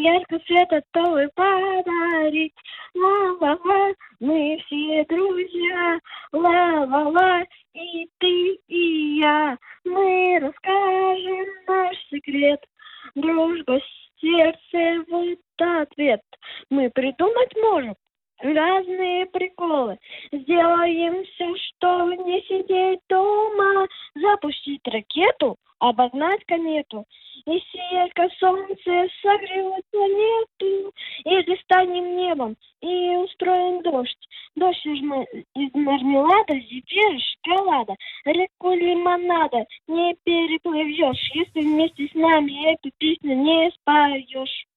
ярко свет готовы подарить. Ла-ла-ла, мы все друзья. Ла-ла-ла, и ты, и я. Мы расскажем наш секрет. Дружба, сердце, вот ответ. Мы придумать можем разные приколы. Сделаем все, чтобы не сидеть дома. Запустить ракету, обогнать комету. И сиять, как солнце, согревать планету. Или станем небом и устроим дождь. Дождь из мармелада, зефира, шоколада. Реку лимонада не переплывешь, если вместе с нами эту песню не споешь.